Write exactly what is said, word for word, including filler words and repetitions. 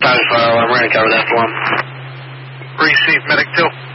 Times fire alarm, we're going to cover that for him. Receive, medic two.